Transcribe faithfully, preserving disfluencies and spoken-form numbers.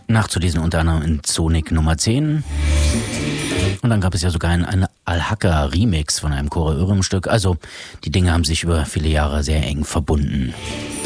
Nachzulesen unter anderem in Sonic Nummer zehn. Und dann gab es ja sogar einen, einen Al-Haka-Remix von einem Kore Örim-Stück. Also die Dinge haben sich über viele Jahre sehr eng verbunden.